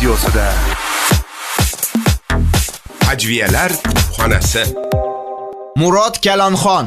radiosida Ajviyalar kutubxonasi. Murod Kalonxon.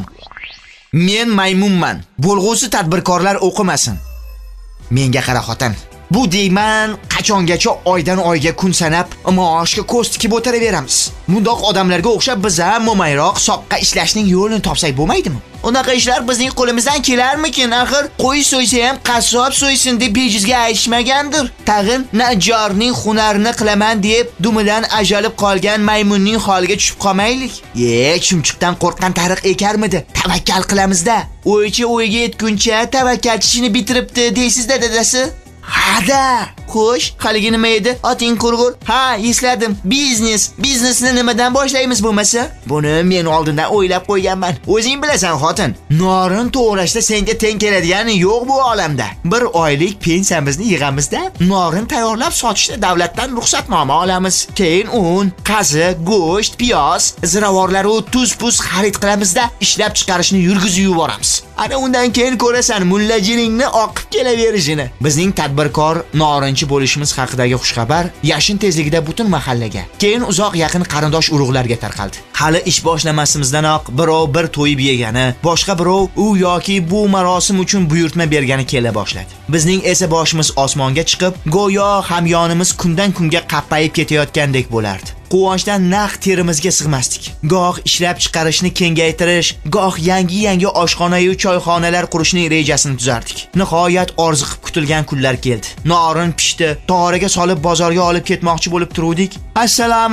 Men maymunman. Bo'lg'usi tadbirkorlar o'qimasin. Menga qara xotin. Bu deyman, qachongacha oydan oyga kun sanab maoshga ko'z tikib o'tiraveramiz. Bundoq odamlarga o'xshab biz ham mo'mayroq soqqa ishlashning yo'lini topsak bo'lmaydimi? Unaqa ishlar bizning qo'limizdan kelarmikin? Axir qo'y so'ysa ham qassob so'ysin deb bejizga aytishmagandir. Tag'in najjorning hunarini qilaman deb dumidan ajalib qolgan maymunning holiga tushib qolmaylik. Chumchuqdan qo'rqqan tariq ekarmidi? Tavakkal qilamizda. O'ychi o'yga yetguncha tavakkalchishini bitiribdi deysiz-da dadasi. Hada, xo'sh, haligi nima edi? Oting qurg'ur. Ha, esladim. Biznesni nimadan boshlaymiz bo'lmasa? Buni men oldindan o'ylab qo'yganman. O'zing bilasan, xotin. Norin to'g'rashda senga teng keladigani yo'q bu olamda. Bir oylik pensiyamizni yig'amizda, norin tayyorlab sotishda davlatdan ruxsatnoma olamiz. Keyin un, qazi, go'sht, piyoz, ziravorlar va tuz-puz xarid qilamizda, ishlab chiqarishni yurgizib yuboramiz. Ana undan keyin ko'rasan mullajiringni oqib kelaverishini. Bizning tadbirkor norinchi bo'lishimiz haqidagi xushxabar yashin tezligida butun mahallaga, keyin uzoq yaqin qarindosh urug'larga tarqaldi. Hali ish boshlamasimizdan birov bir to'yib yegani, boshqa birov u yoki bu marosim uchun buyurtma bergani kela boshladi. Bizning esa boshimiz osmonga chiqib, go'yo hamyonimiz kundan kunga qappayib ketayotgandek bo'lardi. Quvonchdan naq terimizga sig'masdik. Goh ishlab chiqarishni kengaytirish, goh yangi oshxona va choyxonalar qurishning rejasini tuzardik. Nihoyat orziqib kutilgan kunlar keldi. Norin pishdi, tog'oraga solib bozorga olib ketmoqchi bo'lib turuvdik. Assalomu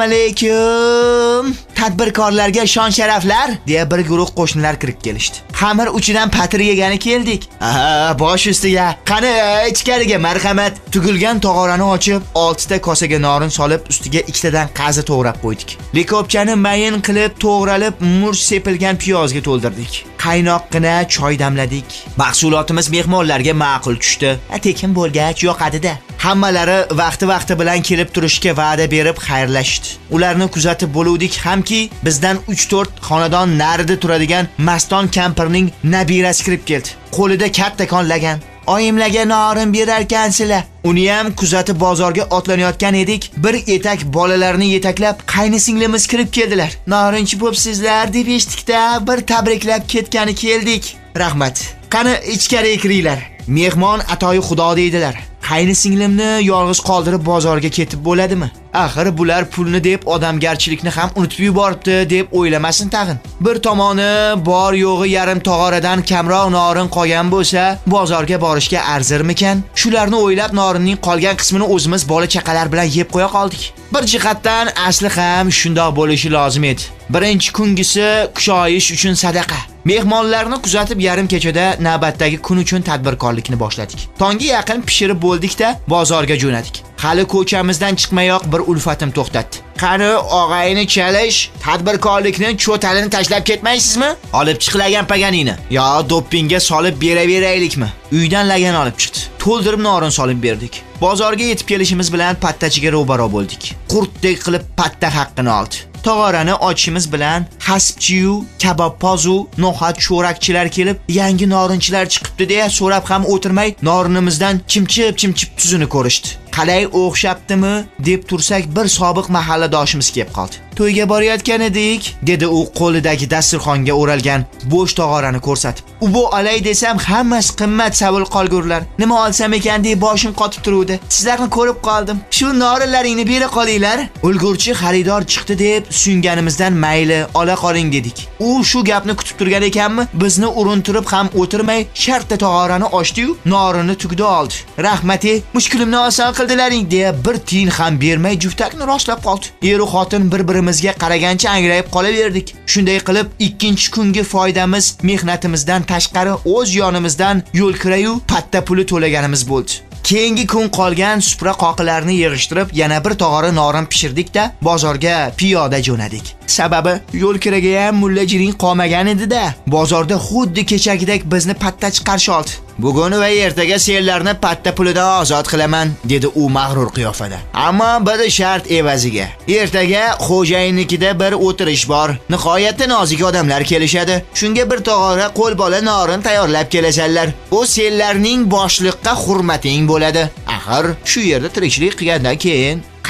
alaykum. Tadbirkorlarga shon sharaflar, deya bir guruh qo'shnilar kirib kelishdi. Xamir uchidan patir yegani keldik. Bosh ustiga, qani ichkariga marhamat. Tugilgan tog'orani ochib, 6 ta kosaga norin solib, ustiga 2 tadan qazi to'g'rab qo'ydik. Likopchani mayin qilib to'g'ralib, murch sepilgan piyozga to'ldirdik. Qaynoqqina choy damladik. Mahsulotimiz mehmonlarga ma'qul tushdi. Tekin bo'lgach yoqadi-da. Hammalari vaqti bilan kelib turishga va'da berib xayrlashdi. Ularni kuzatib bo'luvdik hamki, bizdan 3-4 xonadon narida turadigan Maston kampirning nabirasi kirib keldi. Qo'lida kattakon lagan. Oyimlarga norin berarkansizlar. Uni ham kuzatib bozorga otlanayotgan edik. Bir etak bolalarni yetaklab qaynisinglimiz kirib keldilar. Norinchi bo'psizlar deb eshitdik-da, bir tabriklab ketgani keldik. Rahmat. Qani ichkariga kiringlar. Mehmon atoyi xudo deydilar. Qaynisinglimni yolg'iz qoldirib bozorga ketib bo'ladimi? Axir bular pulni deb odamgarchilikni ham unutib yuboribdi deb o'ylamasin tag'in. Bir tomoni bor yo'g'i yarim tog'oradan kamroq norin qolgan bo'lsa, bozorga borishga arzirmikan? Shularni o'ylab norinning qolgan qismini o'zimiz bola chaqalar bilan yeb qo'ya qoldik. Bir jihatdan asli ham shundoq bo'lishi lozim edi. Birinchi kungisi kushoyish uchun sadaqa. Mehmonlarni kuzatib yarim kechada navbatdagi kun uchun tadbirkorlikni boshladik. Tongga yaqin pishirib bo'ldik-da, bozorga jo'nadik. Hali ko'chamizdan chiqmayoq bir ulfatim to'xtatdi. Qani og'ayni chalish, tadbirkorlikni cho'talini tashlab ketmaysizmi? Olib chiqlagan paganini yo doppingga solib beraveraylikmi? Uydan lagan olib chiqdi. To'ldirib norin solib berdik. Bozorga yetib kelishimiz bilan pattachiga ro'baro bo'ldik. Qurtdek qilib patta haqqini oldi. Tog'orani ochishimiz bilan hasbchiyu, kabobpozu, no'xat cho'rakchilar kelib, yangi norinchilar chiqibdi deya so'rab ham o'tirmay, norinimizdan chimchib tuzini ko'rishdi. Qalay o'xshabdimi deb tursak, bir sobiq mahalladoshimiz kelib qoldi. To'yga borayotgan edik, dedi u qo'lidagi dasturxonga o'ralgan bo'sh tog'orani ko'rsatib. U bu alay desam, hammasi qimmat savil qolgurlar. Nima olsam ekan deb boshim qotib turuvdi. Sizlarni ko'rib qoldim. Shu norinlaringni bera qolinglar. Ulgurchi xaridor chiqdi deb suyunganimizdan mayli, ola qoling dedik. U shu gapni kutib turgan ekanmi? Bizni urintirib ham o'tirmay, shartta tog'orani ochdi-yu, norini tugdi oldi. Rahmati, mushkulimni oson qildilaring deya bir tiyin ham bermay juftakni rostlab qoldi. Eru xotin bir-birimizga qaragancha angrayib qolaverdik. Shunday qilib, ikkinchi kungi foydamiz mehnatimizdan tashqari o'z yonimizdan yo'l kirayu patta puli to'laganimiz bo'ldi. Keyingi kun qolgan supra qoqilarni yig'ishtirib, yana bir tog'ora norin pishirdik-da, bozorga piyoda jo'nadik. Sababi yo'l kiraga ham mullajiring qolmagan edi-da. Bozorda xuddi kechagidek bizni pattachi qarshi oldi. Bugun va ertaga senlarni patta pulidan ozod qilaman, dedi u mag'rur qiyofada. Ammo bir shart evaziga. Ertaga xo'jayinnikida bir o'tirish bor. Nihoyatda nozik odamlar kelishadi. Shunga bir tog'ora qo'lbola norin tayyorlab kelasanlar. U senlarning boshliqqa hurmating bo'ladi. Axir shu yerda tirikchilik qilgandan keyin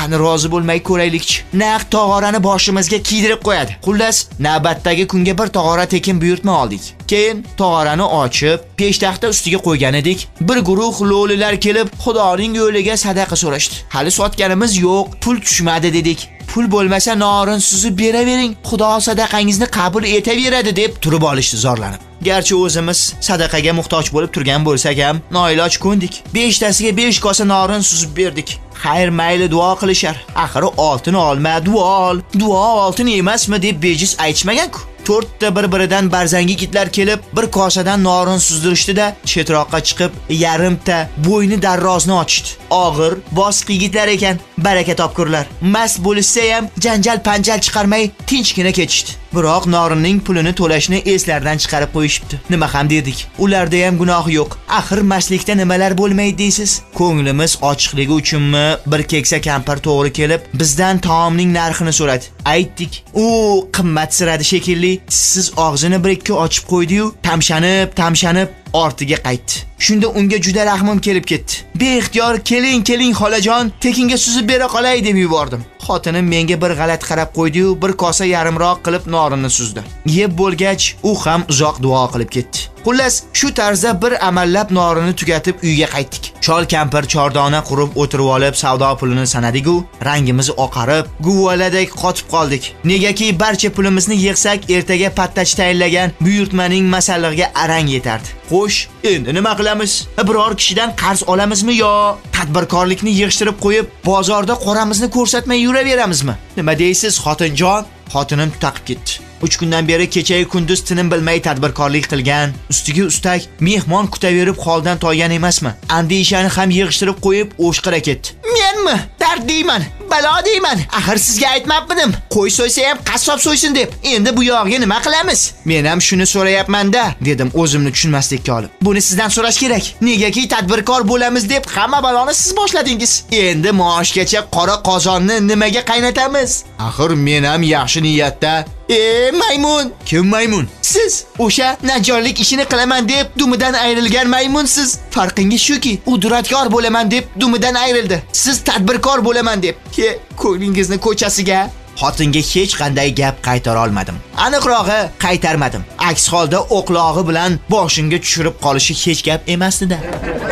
qani rozi bo'lmay ko'raylikchi. Naq tog'orani boshimizga kiydirib qo'yadi. Xullas, navbatdagi kunga bir tog'ora tekin buyurtma oldik. Keyin tog'orani ochib, peshtaxta ustiga qo'ygan edik. Bir guruh lo'lilar kelib, Xudoning yo'liga sadaqa so'rashdi. Hali sotganimiz yo'q, pul tushmadi dedik. Pul bo'lmasa norin suzib beravering, Xudo sadaqangizni qabul etaveradi deb turib olishdi zorlanib. Garchi o'zimiz sadaqaga muhtoj bo'lib turgan bo'lsak ham, noiloj ko'ndik. 5 tasiga 5 kosa norin suzib berdik. Xayr, mayli duo qilishar. Axiri oltin olma, duo ol. Duo oltin emasmi deb bejiz aytishmagan-ku. 4 ta bir-biridan barzangi kitlar kelib, bir kosadan norin suzdirishdi-da, chetroqqa chiqib, yarimta bo'yni darrozni ochishdi. Og'ir, bosiq yigitlar ekan, baraka topkurlar. Mast bo'lishsa ham janjal panjal chiqarmay tinchgina ketishdi. Biroq norinning pulini to'lashni eslaridan chiqarib qo'yishibdi. Nima ham dedik? Ularda ham gunoh yo'q. Axir mastlikda nimalar bo'lmaydi deysiz? Ko'nglimiz ochiqligi uchunmi bir keksa kampir to'g'ri kelib, bizdan taomning narxini so'radi. Aytdik. U qimmat siradi shekilli. Siz og'zini bir ikki ochib qo'ydi-yu, tamshanib ortiga qaytdi. Shunda unga juda rahmim kelib ketdi. Beixtiyor keling xolajon, tekinga suzib bera qolay deb yubordim. Xotinim menga bir g'alat qarab qo'ydi-yu, bir kosa yarimroq qilib norinni suzdi. Yeb bo'lgach, u ham uzoq duo qilib ketdi. Xullas, shu tarzda bir amallab norini tugatib uyga qaytdik. Chol kampir chordona qurib o'tirib olib savdo pulini sanadigu, rangimiz oqarib, guvaladek qotib qoldik. Negaki barcha pulimizni yig'sak, ertaga pattachi tayinlagan buyurtmaning masallig'iga arang yetardi. Xo'sh, endi nima qilamiz? Biror kishidan qarz olamizmi yo tadbirkorlikni yig'ishtirib qo'yib, bozorda qoramizni ko'rsatmay yuraveramizmi? Nima deysiz, xotinjon? Xotinim taqib ketdi. 3 kundan beri kecha-yu kunduz tinim bilmay tadbirkorlik qilgan, ustiga ustak mehmon kutaverib holdan toygan emasmi? Andishani ham yig'ishtirib qo'yib o'shqira ketdi. Menmi? Dard deyman, balo deyman. Axir sizga aytmabmidim, qo'y so'ysa ham qassob so'ysin deb. Endi bu yog'iga nima qilamiz? Men ham shuni so'rayapman-da, dedim o'zimni tushunmaslikka olib. Buni sizdan so'rash kerak. Negaki tadbirkor bo'lamiz deb hamma baloni siz boshladingiz. Endi maoshgacha qora qozonni nimaga qaynatamiz? Axir men ham yaxshi niyatda maymun. Kim maymun? Siz o'sha najorlik ishini qilaman deb dumidan ayrilgan maymunsiz. Farqingiz shuki, u duradkor bo'laman deb dumidan ayrildi. Siz tadbirkor bo'laman deb. Ko'nglingizni ko'chasiga. Xotinga hech qanday gap qaytara olmadim. Aniqrog'i qaytarmadim. Aks holda o'qlog'i bilan boshimga tushirib qolishi hech gap emasdi-da.